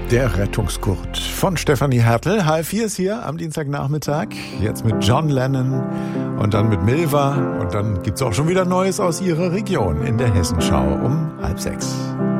Der Rettungsgurt von Stefanie Hertel. H4 ist hier am Dienstagnachmittag. Jetzt mit John Lennon und dann mit Milva. Und dann gibt's auch schon wieder Neues aus ihrer Region in der Hessenschau um 5:30.